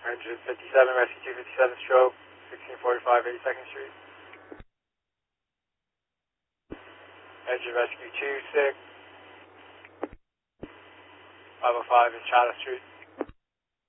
Engine 57, Rescue 257 stroke, 1645 82nd Street. Engine Rescue 26, 505 is Chatham Street.